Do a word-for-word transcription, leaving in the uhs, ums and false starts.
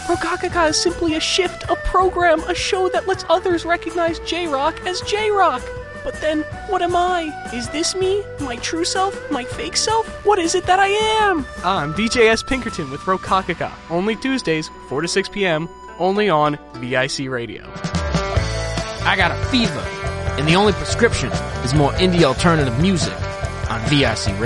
Rokakaka is simply a shift, a program, a show that lets others recognize J-Rock as J-Rock. But then, what am I? Is this me? My true self? My fake self? What is it that I am? I'm D J S Pinkerton with Rokakaka. Only Tuesdays, four to six p.m., only on V I C Radio. I got a fever, and the only prescription is more indie alternative music on V I C Radio.